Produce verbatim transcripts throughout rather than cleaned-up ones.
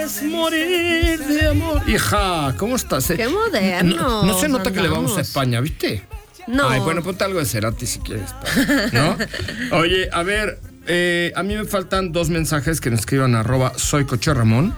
Es morir de amor. Hija, ¿cómo estás? Qué moderno. No, no se nota andamos. que le vamos a España, ¿viste? No. Ay, bueno, ponte algo de Cerati si quieres, ¿no? Oye, a ver, eh, a mí me faltan dos mensajes que nos escriban a arroba soy Coche Ramón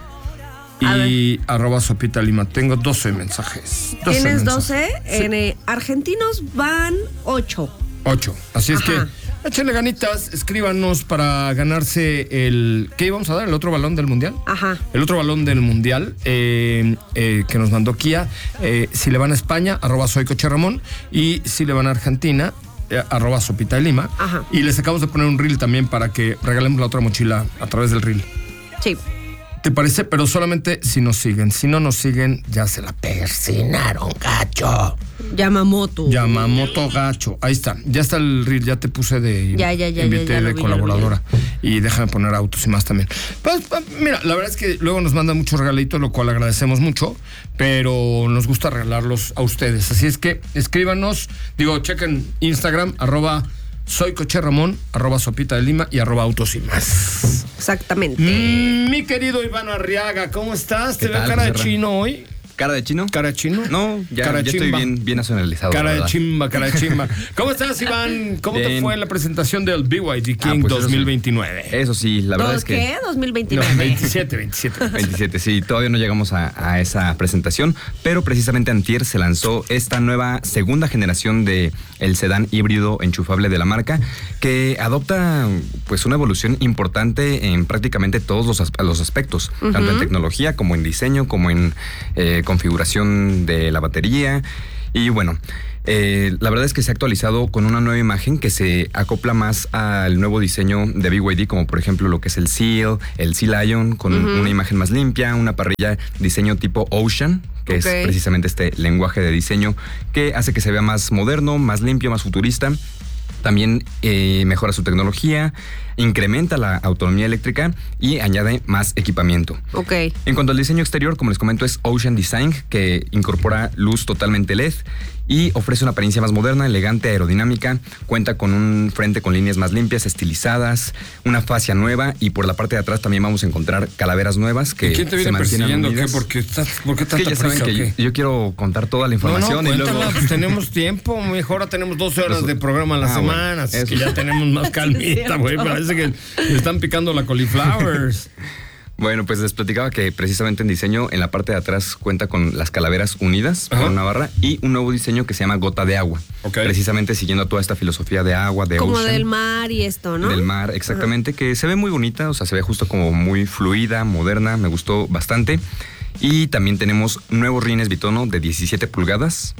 y arroba Sopita Lima. Tengo doce mensajes. doce ¿Tienes mensajes. doce? Sí. En eh, argentinos van ocho. Ocho. Así es Ajá. que échenle ganitas, escríbanos para ganarse el... ¿Qué íbamos a dar? ¿El otro balón del Mundial? Ajá. El otro balón del Mundial eh, eh, que nos mandó Kia. Eh, si le van a España, arroba soy Coche Ramón. Y si le van a Argentina, eh, arroba Sopita de Lima. Ajá. Y les acabamos de poner un reel también para que regalemos la otra mochila a través del reel. Sí. ¿Te parece? Pero solamente si nos siguen. Si no nos siguen, ya se la persinaron, gacho. Yamamoto. Yamamoto gacho. Ahí está. Ya está el reel. Ya te puse de... Ya, ya, ya, invité ya, ya lo de vi, colaboradora. Y déjame poner autos y más también. Pues, pues, mira, la verdad es que luego nos mandan muchos regalitos, lo cual agradecemos mucho, pero nos gusta regalarlos a ustedes. Así es que escríbanos. Digo, chequen Instagram, arroba soy Coche Ramón, arroba Sopita de Lima y arroba autos y más. Exactamente. Mm, mi querido Iván Arriaga, ¿cómo estás? ¿Te ¿Qué veo tal, cara de Serra? chino hoy? ¿Cara de chino? ¿Cara de chino? No, ya, Cara de ya estoy chimba. bien, bien nacionalizado. Cara la de verdad. chimba, cara de chimba. ¿Cómo estás, Iván? ¿Cómo te Bien. fue la presentación del B Y D King Ah, pues eso dos mil veintinueve? sí. Eso sí, la verdad ¿Dos es que... qué? ¿dos mil No, veintinueve? veintisiete, veintisiete. veintisiete, sí, todavía no llegamos a, a esa presentación, pero precisamente antier se lanzó esta nueva segunda generación de el sedán híbrido enchufable de la marca, que adopta pues una evolución importante en prácticamente todos los, as- los aspectos, uh-huh. tanto en tecnología como en diseño, como en eh, configuración de la batería. Y bueno, eh, la verdad es que se ha actualizado con una nueva imagen que se acopla más al nuevo diseño de B Y D, como por ejemplo lo que es el Seal, el Sea Lion, con uh-huh. una imagen más limpia, una parrilla diseño tipo Ocean, que okay. es precisamente este lenguaje de diseño que hace que se vea más moderno, más limpio, más futurista. También eh, mejora su tecnología, incrementa la autonomía eléctrica y añade más equipamiento. Ok. En cuanto al diseño exterior, como les comento, es Ocean Design, que incorpora luz totalmente L E D y ofrece una apariencia más moderna, elegante, aerodinámica. Cuenta con un frente con líneas más limpias, estilizadas, una fascia nueva, y por la parte de atrás también vamos a encontrar calaveras nuevas que ¿Quién te se viene mantienen persiguiendo? unidas. ¿Qué? ¿Por qué, estás, ¿Por qué Es tanta que ya saben prisa, que o yo, qué? yo quiero contar toda la información. No, no, y luego... pues tenemos tiempo, mejor ahora tenemos doce horas Los- de programa a la Ah, semana, bueno, así eso. que ya tenemos más calmita, güey. Parece que le están picando la cauliflowers. Bueno, pues les platicaba que precisamente en diseño, en la parte de atrás cuenta con las calaveras unidas Ajá. con una barra y un nuevo diseño que se llama gota de agua. Ok. Precisamente siguiendo toda esta filosofía de agua, de Como ocean. del mar y esto, ¿no? Del mar, exactamente, Ajá. que se ve muy bonita, o sea, se ve justo como muy fluida, moderna, me gustó bastante. Y también tenemos nuevos rines bitono de diecisiete pulgadas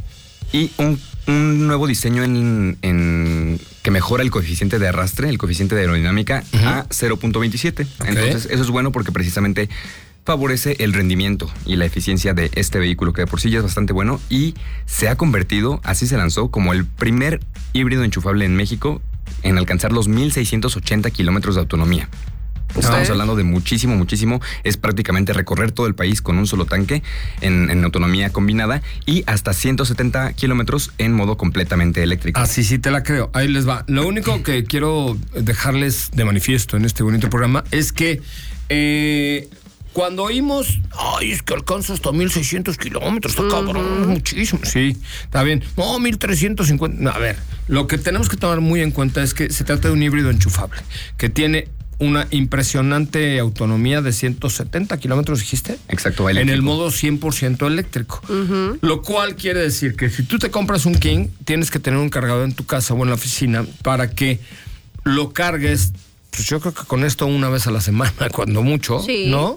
y un, un nuevo diseño en, en que mejora el coeficiente de arrastre, el coeficiente de aerodinámica uh-huh. a cero punto veintisiete. Okay. Entonces, eso es bueno porque precisamente favorece el rendimiento y la eficiencia de este vehículo, que de por sí ya es bastante bueno, y se ha convertido, así se lanzó, como el primer híbrido enchufable en México en alcanzar los mil seiscientos ochenta kilómetros de autonomía. Estamos Okay. hablando de muchísimo, muchísimo. Es prácticamente recorrer todo el país con un solo tanque en, en autonomía combinada y hasta ciento setenta kilómetros en modo completamente eléctrico. Ah, sí, sí, te la creo. Ahí les va. Lo único que quiero dejarles de manifiesto en este bonito programa es que eh, cuando oímos, ay, es que alcanza hasta mil seiscientos kilómetros, está uh-huh. cabrón, muchísimo. Sí, está bien. No, mil trescientos cincuenta. A ver, lo que tenemos que tomar muy en cuenta es que se trata de un híbrido enchufable que tiene una impresionante autonomía de ciento setenta kilómetros, dijiste. Exacto, en eléctrico. el modo cien por ciento eléctrico. Uh-huh. Lo cual quiere decir que si tú te compras un King, tienes que tener un cargador en tu casa o en la oficina para que lo cargues. Pues yo creo que con esto una vez a la semana, cuando mucho, sí. ¿no?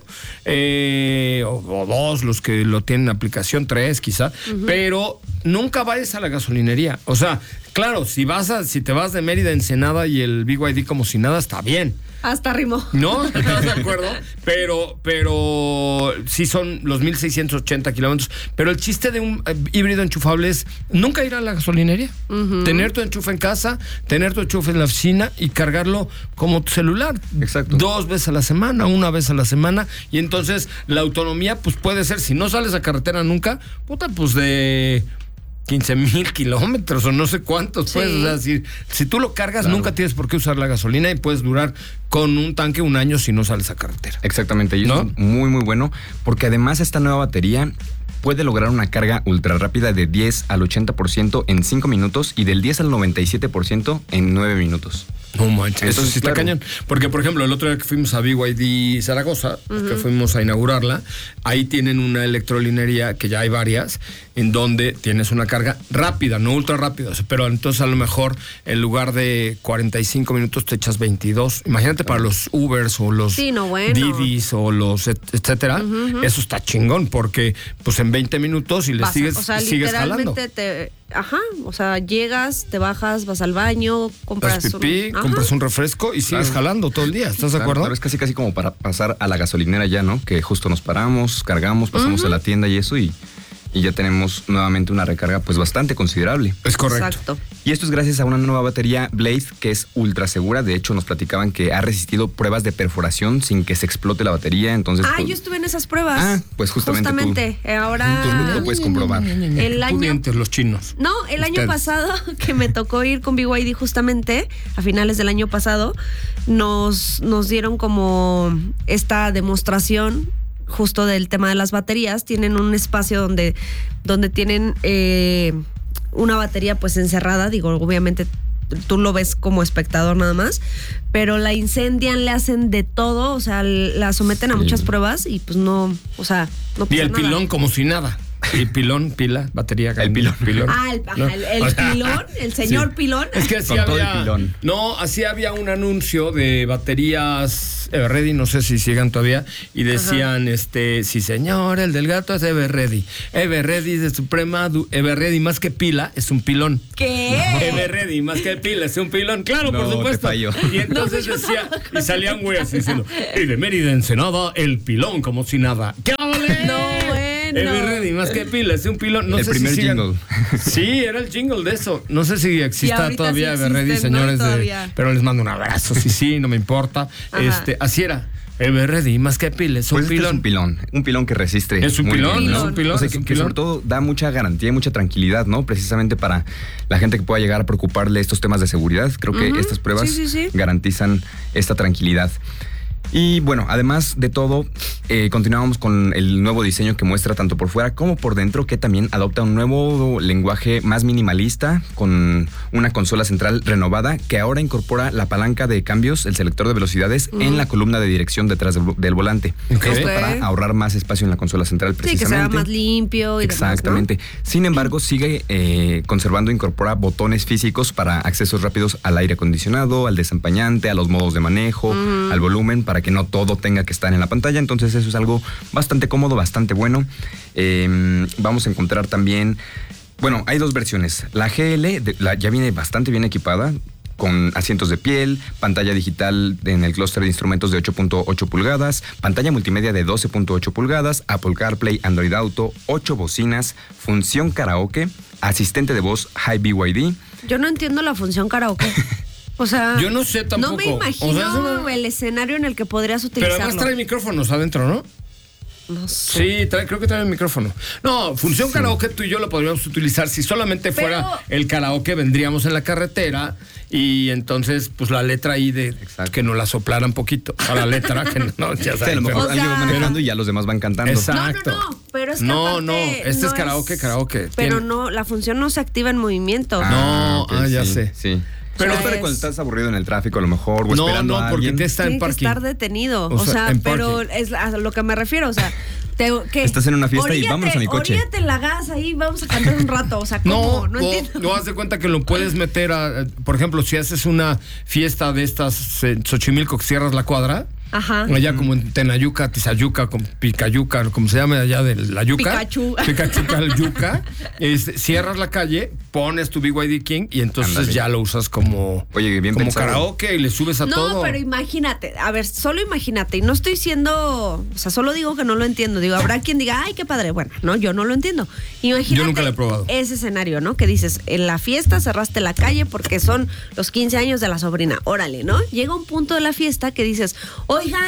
Eh, o, o dos, los que lo tienen en aplicación, tres quizá, uh-huh. pero nunca vayas a la gasolinería. O sea, claro, si vas a, si te vas de Mérida a Ensenada y el B Y D como si nada, está bien. Hasta rimó. ¿No? ¿Estás de acuerdo? Pero, pero sí son los mil seiscientos ochenta kilómetros. Pero el chiste de un eh, híbrido enchufable es nunca ir a la gasolinería. Uh-huh. Tener tu enchufe en casa, tener tu enchufe en la oficina y cargarlo como tu celular. Exacto. Dos veces a la semana, una vez a la semana. Y entonces la autonomía, pues puede ser, si no sales a carretera nunca, puta, pues de quince mil kilómetros o no sé cuántos, Sí. pues. O sea, si, si tú lo cargas, Claro. nunca tienes por qué usar la gasolina y puedes durar con un tanque un año si no sales a carretera. Exactamente, y eso ¿No? es muy muy bueno, porque además esta nueva batería puede lograr una carga ultra rápida de diez al ochenta por ciento en cinco minutos y del diez al noventa y siete por ciento en nueve minutos. No manches, eso Entonces, sí está claro. cañón. Porque, por ejemplo, el otro día que fuimos a B Y D Zaragoza, que fuimos a inaugurarla, ahí tienen una electrolinería, que ya hay varias, en donde tienes una carga rápida, no ultra rápida. o sea, Pero entonces a lo mejor en lugar de cuarenta y cinco minutos te echas veintidós. Imagínate para los Ubers o los Sí, no, bueno. Didis o los et- etcétera. Eso está chingón porque pues en veinte minutos y le Vas a- sigues, o sea, sigues jalando. literalmente te... Ajá, o sea, llegas, te bajas, vas al baño, compras... Haces pipí, un- Ajá. compras un refresco y sigues Claro. jalando todo el día. ¿Estás de Claro, acuerdo? claro, es casi casi como para pasar a la gasolinera ya, ¿no? Que justo nos paramos, cargamos, pasamos a la tienda y eso y, y ya tenemos nuevamente una recarga pues bastante considerable. Es correcto. Exacto. Y esto es gracias a una nueva batería Blade que es ultra segura. De hecho, nos platicaban que ha resistido pruebas de perforación sin que se explote la batería. Entonces, Ah, pues, yo estuve en esas pruebas. Ah, pues justamente tú- Justamente, eh, ahora... tú lo puedes comprobar. El año- Pudientes, los chinos. No, el año Ustedes. pasado que me tocó ir con B Y D justamente, a finales del año pasado, nos, nos dieron como esta demostración justo del tema de las baterías. Tienen un espacio donde, donde tienen eh, una batería pues encerrada, digo, obviamente tú lo ves como espectador nada más, pero la incendian, le hacen de todo, o sea, la someten a Sí. muchas pruebas y pues no, o sea, no Y pasa el nada. pilón como si nada. Y pilón, pila, batería. El pilón. Ah, el, ajá, ¿no? el- el O sea, pilón, el señor sí. pilón. Es que así Con todo el había. pilón. No, así había un anuncio de baterías Everready, no sé si sigan todavía, y decían, este, sí señor, el del gato es Everready. Everready de Suprema, du- Everready más que pila es un pilón. ¿Qué? Everready más que pila es un pilón, claro, No, por te supuesto. fallo. Y entonces decía, y salían güey así diciendo, y de Mérida Ensenada, el pilón como si nada. ¿Qué ole? No, bueno. Everready más que pila es un pilón. No El sé primer si sigan- jingle. Sí, era el jingle de eso. No sé si exista ahorita todavía sí Everready, existen, ¿no? señores. de- Todavía. pero les mando un abrazo. Sí, sí, no me importa. Ajá. Este, así era. Everready más que pila es un Pues este pilón. es un pilón, un pilón que resiste. Es un muy pilón, bien, es ¿no? un pilón, O sea, es que, un que sobre pilón. todo da mucha garantía y mucha tranquilidad, ¿no? Precisamente para la gente que pueda llegar a preocuparle estos temas de seguridad. Creo que Ujú, estas pruebas sí, sí, sí. garantizan esta tranquilidad. Y bueno, además de todo, eh, continuamos con el nuevo diseño que muestra tanto por fuera como por dentro, que también adopta un nuevo lenguaje más minimalista, con una consola central renovada que ahora incorpora la palanca de cambios, el selector de velocidades, en la columna de dirección detrás del, del volante. Ok. Esto Ok. para ahorrar más espacio en la consola central, Sí, que precisamente. sea más limpio y Exactamente. Sin embargo, sigue eh, conservando, incorpora botones físicos para accesos rápidos al aire acondicionado, al desempañante, a los modos de manejo, al volumen, para que no todo tenga que estar en la pantalla. Entonces eso es algo bastante cómodo, bastante bueno. Eh, vamos a encontrar también, bueno, hay dos versiones. La G L de- la, ya viene bastante bien equipada, con asientos de piel, pantalla digital en el clúster de instrumentos de ocho punto ocho pulgadas, pantalla multimedia de doce punto ocho pulgadas, Apple CarPlay, Android Auto, ocho bocinas, función karaoke, asistente de voz Hi B Y D. demás, ¿no? Yo no entiendo la función karaoke. O sea, Yo no sé tampoco. No me imagino O sea, es una- el escenario en el que podrías Pero utilizarlo. además trae micrófonos adentro, ¿no? No sé. Sí, trae, creo que trae el micrófono. No, función karaoke tú y yo lo podríamos utilizar. Si solamente fuera Pero- el karaoke, vendríamos en la carretera y entonces, pues la letra ahí de Exacto. que nos la soplaran poquito. A la letra, que no, ya Sí, a sabes. lo mejor O alguien va sea- manejando y ya los demás van cantando. Exacto. No, no, no, pero es que No, aparte no, este es karaoke, karaoke. Pero Tiene- no, la función no se activa en movimiento. No, ok, ah, ya sí, sé. Sí. Pero Pero es para es- cuando estás aburrido en el tráfico, a lo mejor, o No, esperando no, a porque alguien. te está en Tiene que parking. estar detenido. O O, sea, sea, en pero parking. es a lo que me refiero. O sea, te, ¿qué? Estás en una fiesta y Oríllate- vámonos a mi coche. Oríllate la gas ahí, vamos a cantar un rato. O sea, ¿cómo? No, No, no, entiendo. no haz de cuenta que lo puedes meter a, por ejemplo, si haces una fiesta de estas en Xochimilco que cierras la cuadra, Ajá. allá como en Tenayuca, Tizayuca, con Picayuca, como se llama allá de la yuca. Pikachu. Pikachu, yuca. Este, cierras la calle, pones tu B Y D King y entonces Ándale. ya lo usas como, Oye, bien como pensado. karaoke y le subes a No, todo. pero imagínate, a ver, solo imagínate, y no estoy siendo, o sea, solo digo que no lo entiendo, digo, habrá quien diga, ay, qué padre, bueno, no, yo no lo entiendo. Imagínate Yo nunca lo he probado. ese escenario, ¿no? Que dices, en la fiesta cerraste la calle porque son los quince años de la sobrina, órale, ¿no? Llega un punto de la fiesta que dices, oigan,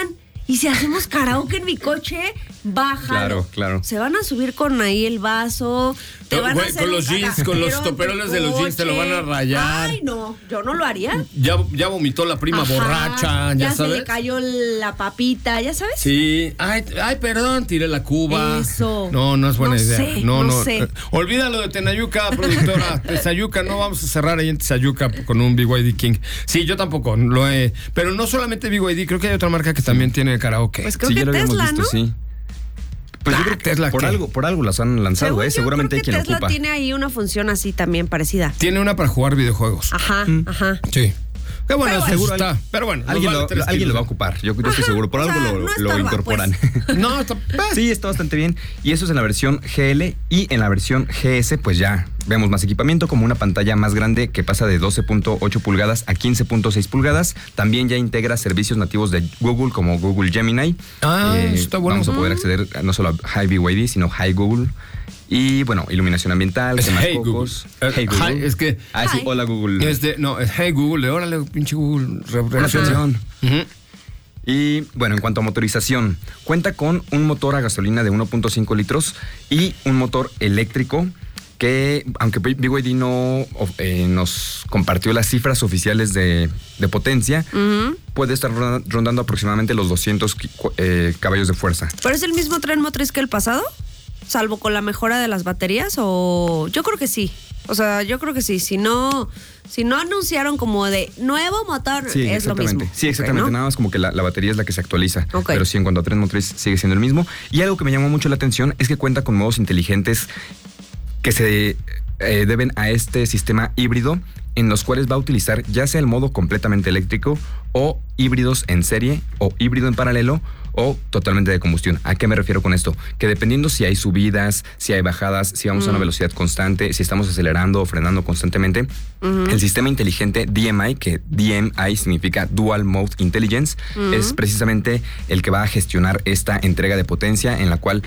¿y si hacemos karaoke en mi coche? Bájalo. Claro, claro. Se van a subir con ahí el vaso. Te van Güey, a hacer con un los jeans, con los toperoles de los jeans te lo van a rayar. Ay, no, yo no lo haría. Ya, ya vomitó la prima Ajá, borracha, ya, ya sabes. se le cayó la papita, ¿ya sabes? Sí, ay, ay, perdón, tiré la cuba. Eso. No, no es buena No idea. sé, no, no no. sé. Eh, olvídalo de Tenayuca, productora. Tezayuca, no vamos a cerrar ahí en Tezayuca con un B Y D King. Sí, yo tampoco lo he. Pero no solamente B Y D, creo que hay otra marca que también tiene karaoke. Pues creo Sí, que ya lo habíamos Tesla, visto, ¿no? sí. Pues Ah, yo creo que Tesla, por ¿qué? algo, por algo las han lanzado, Según ¿eh? yo, Seguramente hay creo quien que lo Tesla ocupa. tiene ahí una función así también parecida. Tiene una para jugar videojuegos. Ajá, ajá. Sí. Qué bueno, Pero seguro bueno, está. Pero bueno, nos Alguien, vale lo, tres alguien kilos. lo va a ocupar, yo, yo estoy Ajá, seguro. Por o algo sea, lo, no lo estorba, incorporan. No, está. Sí, está bastante bien. Y eso es en la versión G L, y en la versión G S, pues ya vemos más equipamiento, como una pantalla más grande que pasa de doce punto ocho pulgadas a quince punto seis pulgadas. También ya integra servicios nativos de Google, como Google Gemini. Ah, está bueno. Vamos a poder acceder no solo a Hi B Y D, sino Hi Google. Y bueno, iluminación ambiental, Es temas Hey focos. Google. Hey Eh, Google. hi, es que- Ah, sí, Hi. hola Google. Este, no, es Hey Google, órale, pinche Google. re- reacciona. Atención. Ujú. Y bueno, en cuanto a motorización, cuenta con un motor a gasolina de uno punto cinco litros y un motor eléctrico que, aunque B Y D no eh, nos compartió las cifras oficiales de, de potencia, Ujú. puede estar ronda- rondando aproximadamente los doscientos qui- cu- eh, caballos de fuerza. ¿Pero es el mismo tren motriz que el pasado? Salvo con la mejora de las baterías, o yo creo que sí. O sea, yo creo que sí. Si no, si no anunciaron como de nuevo motor, es lo exactamente. mismo. Sí, exactamente. Ok, ¿no? Nada más como que la, la batería es la que se actualiza. Ok. Pero sí, en cuanto a tren motriz, sigue siendo el mismo. Y algo que me llamó mucho la atención es que cuenta con modos inteligentes que se eh, deben a este sistema híbrido, en los cuales va a utilizar ya sea el modo completamente eléctrico, o híbridos en serie, o híbrido en paralelo, o totalmente de combustión. ¿A qué me refiero con esto? Que dependiendo si hay subidas, si hay bajadas, si vamos a una velocidad constante, si estamos acelerando o frenando constantemente, el sistema inteligente D M I, que D M I significa Dual Mode Intelligence, es precisamente el que va a gestionar esta entrega de potencia, en la cual